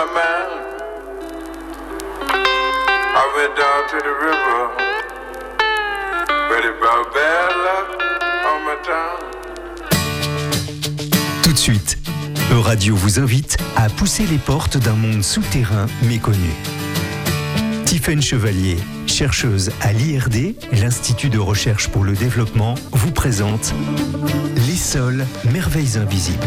my mind. I went down to the river, but it brought bad luck on my town. Tout de suite, Euradio vous invite à pousser les portes d'un monde souterrain méconnu. Tiffaine Chevalier, chercheuse à l'IRD, l'Institut de recherche pour le développement, vous présente Les sols, merveilles invisibles.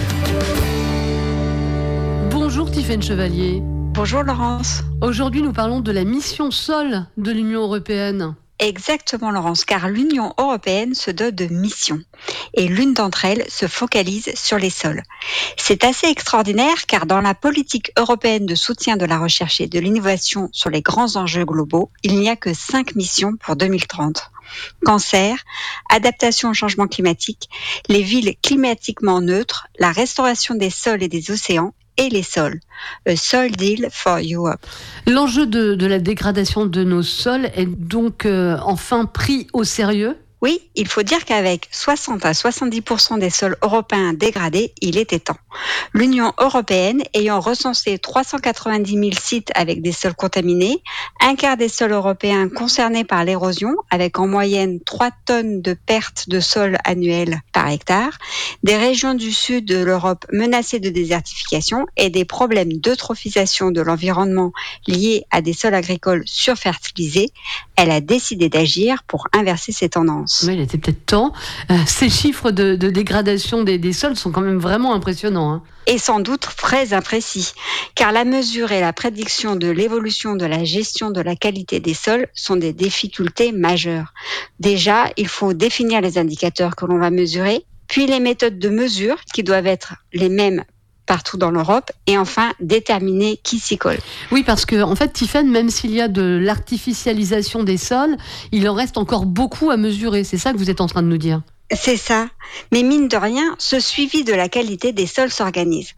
Bonjour Tiffaine Chevalier. Bonjour Laurence. Aujourd'hui, nous parlons de la mission sol de l'Union européenne. Exactement Laurence, car l'Union européenne se dote de missions et l'une d'entre elles se focalise sur les sols. C'est assez extraordinaire car dans la politique européenne de soutien de la recherche et de l'innovation sur les grands enjeux globaux, il n'y a que 5 missions pour 2030. Cancer, adaptation au changement climatique, les villes climatiquement neutres, la restauration des sols et des océans, et les sols. A Soil Deal for Europe. L'enjeu de la dégradation de nos sols est donc enfin pris au sérieux ? Oui, il faut dire qu'avec 60 à 70% des sols européens dégradés, il était temps. L'Union européenne ayant recensé 390 000 sites avec des sols contaminés, un quart des sols européens concernés par l'érosion, avec en moyenne 3 tonnes de pertes de sol annuelles par hectare, des régions du sud de l'Europe menacées de désertification et des problèmes d'eutrophisation de l'environnement liés à des sols agricoles surfertilisés, elle a décidé d'agir pour inverser ces tendances. Oui, il était peut-être temps. Ces chiffres de dégradation des sols sont quand même vraiment impressionnants. Hein. Et sans doute très imprécis, car la mesure et la prédiction de l'évolution de la gestion de la qualité des sols sont des difficultés majeures. Déjà, il faut définir les indicateurs que l'on va mesurer, puis les méthodes de mesure qui doivent être les mêmes partout dans l'Europe, et enfin déterminer qui s'y colle. Oui, parce que en fait, Tiffaine, même s'il y a de l'artificialisation des sols, il en reste encore beaucoup à mesurer. C'est ça que vous êtes en train de nous dire. C'est ça. Mais mine de rien, ce suivi de la qualité des sols s'organise.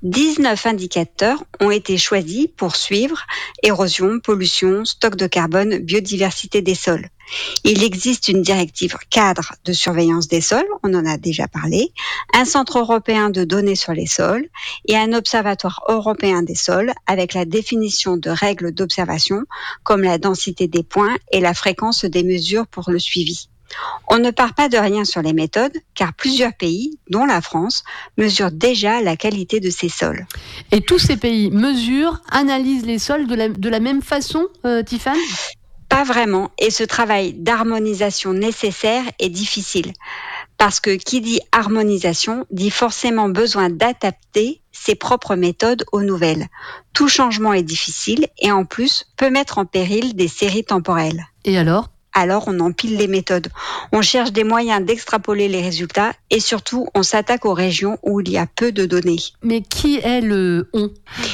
19 indicateurs ont été choisis pour suivre érosion, pollution, stock de carbone, biodiversité des sols. Il existe une directive cadre de surveillance des sols, on en a déjà parlé, un centre européen de données sur les sols et un observatoire européen des sols avec la définition de règles d'observation comme la densité des points et la fréquence des mesures pour le suivi. On ne part pas de rien sur les méthodes, car plusieurs pays, dont la France, mesurent déjà la qualité de ces sols. Et tous ces pays mesurent, analysent les sols de la même façon, Tiffaine ? Pas vraiment, et ce travail d'harmonisation nécessaire est difficile. Parce que qui dit harmonisation dit forcément besoin d'adapter ses propres méthodes aux nouvelles. Tout changement est difficile et en plus peut mettre en péril des séries temporelles. Et alors on empile les méthodes. On cherche des moyens d'extrapoler les résultats et surtout, on s'attaque aux régions où il y a peu de données. Mais qui est le on,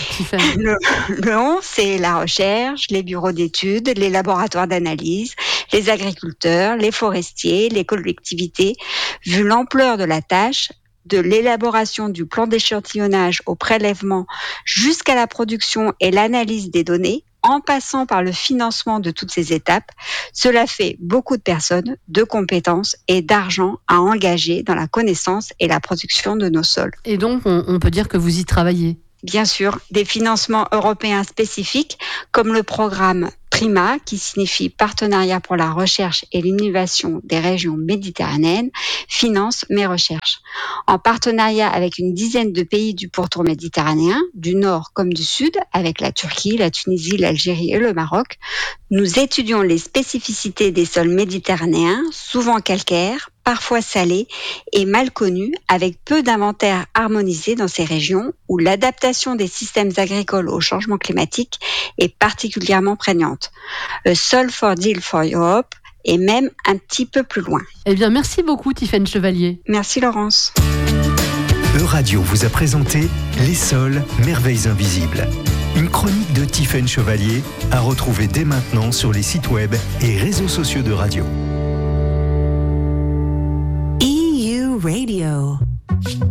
Le on, c'est la recherche, les bureaux d'études, les laboratoires d'analyse, les agriculteurs, les forestiers, les collectivités. Vu l'ampleur de la tâche, de l'élaboration du plan d'échantillonnage au prélèvement jusqu'à la production et l'analyse des données, en passant par le financement de toutes ces étapes, cela fait beaucoup de personnes, de compétences et d'argent à engager dans la connaissance et la production de nos sols. Et donc, on peut dire que vous y travaillez ? Bien sûr, des financements européens spécifiques, comme le programme PRIMA, qui signifie Partenariat pour la recherche et l'innovation des régions méditerranéennes, finance mes recherches. En partenariat avec une dizaine de pays du pourtour méditerranéen, du nord comme du sud, avec la Turquie, la Tunisie, l'Algérie et le Maroc, nous étudions les spécificités des sols méditerranéens, souvent calcaires, parfois salés et mal connus, avec peu d'inventaires harmonisés dans ces régions où l'adaptation des systèmes agricoles au changement climatique est particulièrement prégnante. A Soil Deal for Europe et même un petit peu plus loin. Eh bien, merci beaucoup Tiffaine Chevalier. Merci Laurence. Euradio vous a présenté Les sols, merveilles invisibles. Une chronique de Tiffaine Chevalier à retrouver dès maintenant sur les sites web et réseaux sociaux de radio. EU Radio.